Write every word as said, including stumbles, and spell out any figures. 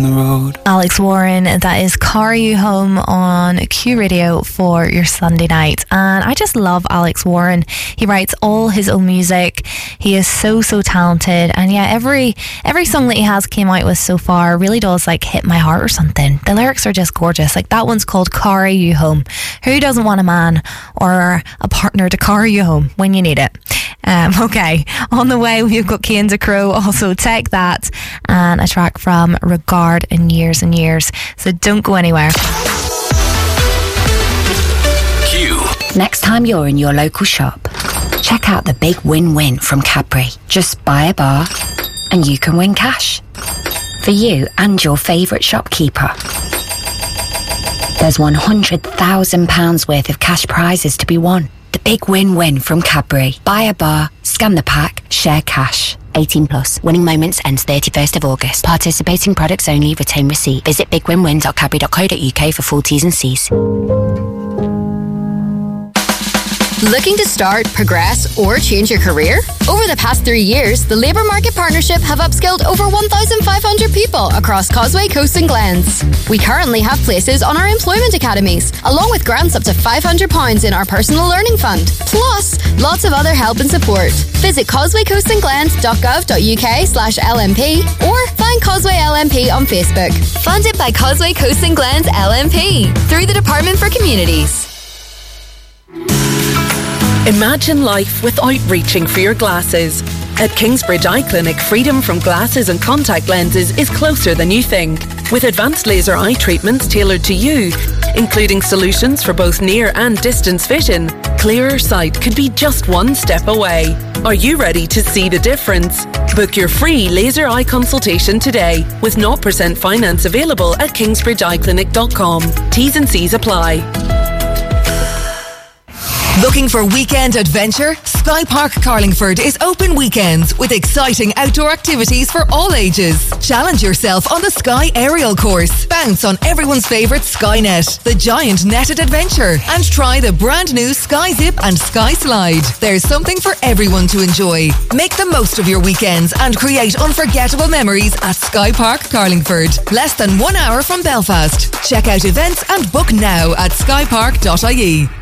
The road. Alex Warren, that is Carry You Home on Q Radio for your Sunday night. And I just love Alex Warren. He writes all his own music. He is so, so talented. And yeah, every every song that he has came out with so far really does like hit my heart or something. The lyrics are just gorgeous. Like that one's called Carry You Home. Who doesn't want a man or a partner to carry you home when you need it? Um, okay, on the way we've got Cian de Crow, also Take That, and a track from Regard in Years and Years. So don't go anywhere. Q. Next time you're in your local shop, check out the big win-win from Cadbury. Just buy a bar and you can win cash for you and your favourite shopkeeper. There's one hundred thousand pounds worth of cash prizes to be won. The big win-win from Cadbury. Buy a bar, scan the pack, share cash. eighteen plus. Winning moments ends thirty-first of August. Participating products only. Retain receipt. Visit big win win dot cadbury dot co dot uk for full T's and C's. Looking to start, progress, or change your career? Over the past three years, the Labour Market Partnership have upskilled over one thousand five hundred people across Causeway, Coast and Glens. We currently have places on our employment academies, along with grants up to five hundred pounds in our personal learning fund, plus lots of other help and support. Visit causeway coast and glens dot gov dot uk slash L M P or find Causeway L M P on Facebook. Funded by Causeway Coast and Glens L M P through the Department for Communities. Imagine life without reaching for your glasses. At Kingsbridge Eye Clinic, freedom from glasses and contact lenses is closer than you think. With advanced laser eye treatments tailored to you, including solutions for both near and distance vision, clearer sight could be just one step away. Are you ready to see the difference? Book your free laser eye consultation today with zero percent finance available at kingsbridge eye clinic dot com. T's and C's apply. Looking for weekend adventure? Sky Park Carlingford is open weekends with exciting outdoor activities for all ages. Challenge yourself on the Sky Aerial course. Bounce on everyone's favourite Skynet, the giant netted adventure, and try the brand new Sky Zip and Sky Slide. There's something for everyone to enjoy. Make the most of your weekends and create unforgettable memories at Sky Park Carlingford. Less than one hour from Belfast. Check out events and book now at sky park dot I E.